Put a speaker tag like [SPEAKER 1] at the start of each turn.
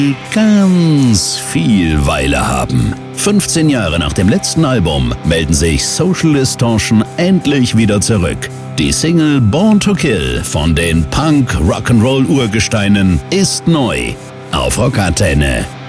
[SPEAKER 1] ganz viel Weile haben. 15 Jahre nach dem letzten Album melden sich Social Distortion endlich wieder zurück. Die Single Born to Kill von den Punk-Rock'n'Roll-Urgesteinen ist neu auf Rockantenne.